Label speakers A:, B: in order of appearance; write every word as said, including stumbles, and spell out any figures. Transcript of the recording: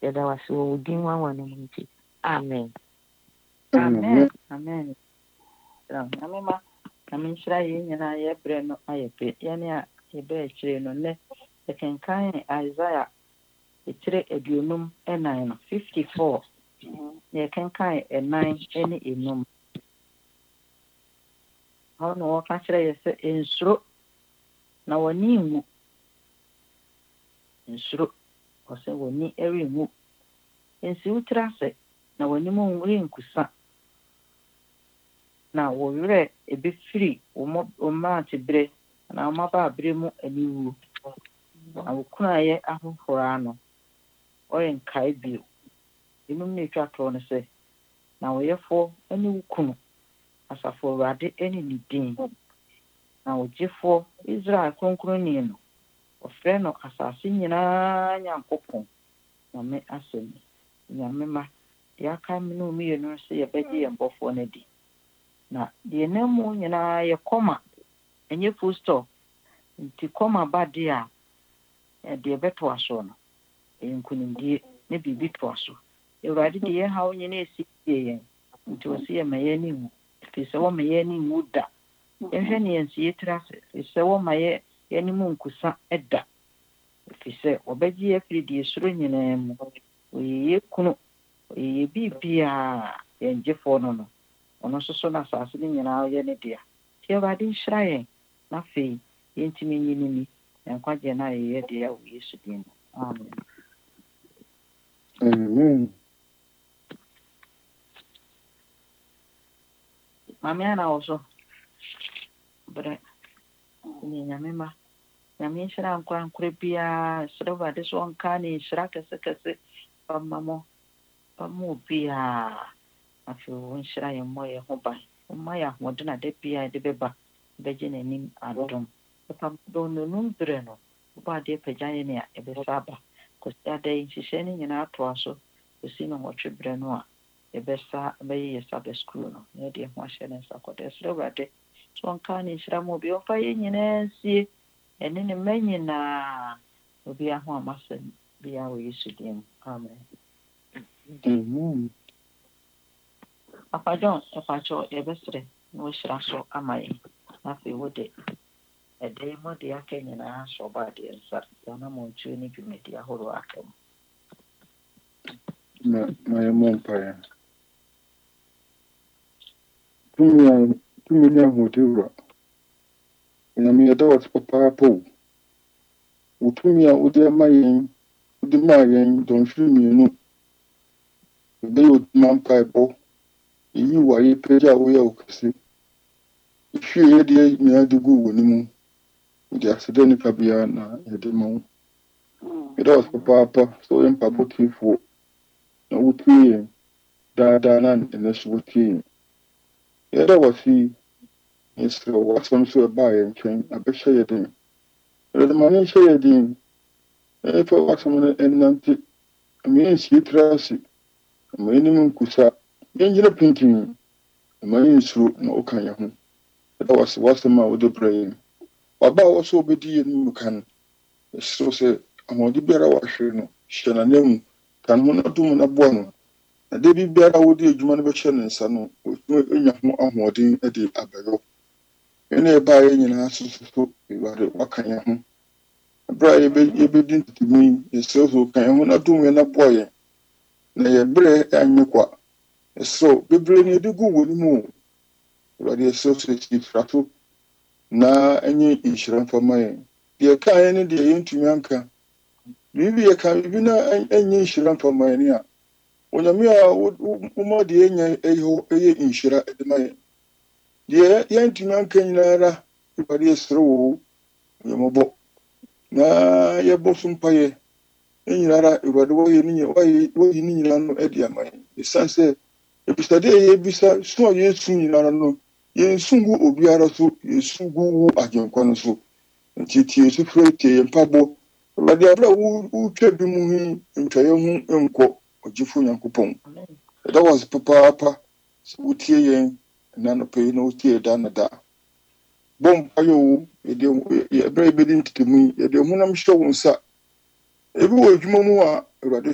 A: yɛda wase wɔ wo din wa wɔ no mu nti. Amen.
B: Amen. Amen. Amema kame nhyira yɛ nyinaa yɛbrɛ no ayɛ pɛ. Yɛne a yɛbɛ akyire no ne yɛkenkan Isaiah etire aduonum ɛnan no fifty-four. Yɛkenkan ɛnan ɛne enum. Hɔ no wɔka kyerɛ yɛ sɛ nsuro na wɔne nwu. Nsuro ɔsɛ wɔne ɛrenwu. Nsi wutra sɛ na wɔne mu renkusa. Na wɔwerɛ ebefiri wɔmaate bere na wɔmaba abere mu aniwu. Na wɔkuna yɛ ahohora no ɔyɛ nkae bio. Enum ne twa tɔ no sɛ na wɔyɛfo ɛne wo kunu asafo Awurade ɛne ne din. Na wɔgyefo Israel kronkronni no ɔfrɛ no asase nyinaa Nyankopɔn. Na me asɛm nyame ma deɛ aka me no mmienu sɛ yɛbɛgye yɛn bɔfoɔ no di. Na deɛ na mu nyinaa yɛ kɔma ɛnyɛ full stop. Nti kɔma ba de a deɛ bɛto aso no ɛyɛ nkonimdie ne biribi to aso. Awurade de yɛ haw nyina esi yɛn nti wɔ sɛ yɛma yɛn ne nwu. Ɛfiri sɛ wɔma yɛn ne nwu da. Yɛhwɛ ne yɛn si yɛtira sɛ ɛfiri sɛ wɔma yɛ yɛn mu nkusa ɛda. Ɛfiri sɛ wɔbɛgye yɛ firi deɛ suro nyinaa mu. Ɔyɛ yɛ kunu ɔyɛ yɛ biribiaa yɛn gyefoɔ no no. Ɔno nso so na asase no nyinaa yɛ ne dea. Nti Awurade nhyira yɛn na afei yɛntumi nyi ne ni na nkwagye no a yɛyɛ deɛ wɔ Yesu din mu. Amen.
C: Amen.
B: Mame ana wɔ so brɛ ne nyame ma nyame nhyira nkwa nkora biaa srɛ Awurade so ɔnka ne nhyira kɛse kɛse pama mo pama obiaa afei wo nhyira yɛ mmɔ yɛ ho ban ɔma yɛ ahoɔden a da biaa de bɛba bɛgye n'anim adom papa do no num brɛ no wobɔ adeɛ pagya yɛ ne a ɛbɛsa aba kɔsi ada yi nhyehyɛ no nyinaa toa so kɔsi no wɔtwe brɛ no a yɛbɛsa bɛyɛ yɛ Sabbath school no na yɛde ho ahyɛ ne nsa kɔda srɛ Awurade so ɔnka ne nhyira mu obi ɔmfa yɛ nyinaa nsie ɛne ne mma nyinaa obi aho amasɛm biaa wɔ Yesu din mu. Amen.
C: Amen.
B: Papa John ɛpakyɛw yɛbɛsrɛ na wɔhyira so ama yɛn na afei wode ɛda yi mɔde aka nyinaa so ɔba adeɛ nsa yɛna mɔntuo ne dwumadi ahorow aka mu.
C: Na na yɛ mɔ mpaeɛ. Tumi a tumi ne ahoɔdenwura. Nyame yɛda wo ase papaapa o. Wo tumi a wode ama yɛn wode maa yɛn dɔnhwere mmienu. Ɛbɛyɛ odwuma mpaebɔ. Eyi wɔ ayɛ pagya a woyɛ wo kɛse. Ehwie yɛdeɛ nyinaa de gu wɔ ne mu. Wode aseda nipa biara na yɛde ma wo. Yɛda wo ase papaapa sɛ woyɛ mpaebɔ tiefoɔ. Na wotie yɛn daadaa na ɛnɛ so wotie yɛn. Yɛda wo ase yɛsrɛ wo asɛm so ɛbaa yɛn nkyɛn abɛhyɛ yɛ den. Yɛde ma ne nhyɛ yɛ den. Yɛfa w'asɛm no ɛnante. Ama yɛnsie tira ase. Ama yɛnim nkusa. Yɛngyina pintin. Ama yɛnsuro na woka yɛn ho. Yɛda wo ase w'asɛm a wode brɛ yɛn. Waba a wɔ so wobɛdi yɛn mu ka no. Yɛsrɛ sɛ ahoɔden biara wɔahwere no hyɛ n'anam ka no ho na dom na boa no. Na da bi biara wode adwuma no bɛhyɛ ne nsa no wɔtumi anya ho ahoɔden de abɛyɔ. Yɛne yɛbaa yɛn nyinaa sososo Awurade waka yɛn ho. Ɛberɛ a yɛbɛdi ntutumi yi yɛsrɛ sɛ woka yɛn ho na dom yɛn na boa yɛn. Na yɛberɛ anyɛ kwa. Yɛsrɛ bebree ne yɛde gu wɔ ne mu o. Awurade yɛsrɛ sɛ yɛfira so na ɛnyɛ nhyira mfa ma yɛn. Deɛ ɛka yɛn ne deɛ yɛntumi anka. Biribi yɛka biribi na ɛnyɛ nhyira mfa ma yɛn a Onyame a woma deɛ ɛnyɛ ɛyɛ nhyira de ma yɛn. Deɛ yɛntumi anka nyinara Awurade yɛsrɛ wo yɛmmɔbɔ. Na yɛbɔ so mpaeɛ nyinara Awurade wɔyɛ ne nyinaa no adi ama yɛn. Ɛsiane sɛ ebisade a yɛbisa so a yɛsu nyinara no yɛnsu gu obiara so yɛsu gu wo agyenkwa no so. Nti tie so frɛ tie yɛn mpabɔ. Awurade abra wo wotwa bi mu hi ntwaeɛ ho nkɔ Ɔgyefo Nyankopɔn. Ɛda wo ase papaapa sɛ wotie yɛn na nɔpɛ yi na wotie da na da. Bɔ mpaeɛ o yɛde ɛberɛ a yɛbɛdi ntetemu yi yɛde honam hyɛ wo nsa. Ebi wɔ adwuma mu a Awurade